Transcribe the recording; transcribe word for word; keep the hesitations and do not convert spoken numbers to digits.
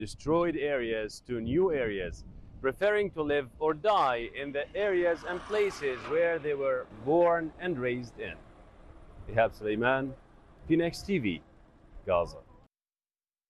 destroyed areas to new areas, preferring to live or die in the areas and places where they were born and raised in. Ihab Suleiman, Phoenix T V, Gaza.